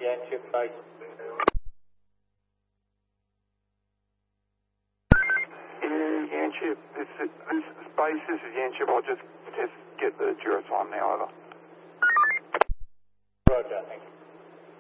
Yanchip base. Yeah, Yanchip, this is base, this is Yanchip. I'll just get the Duracell now, over.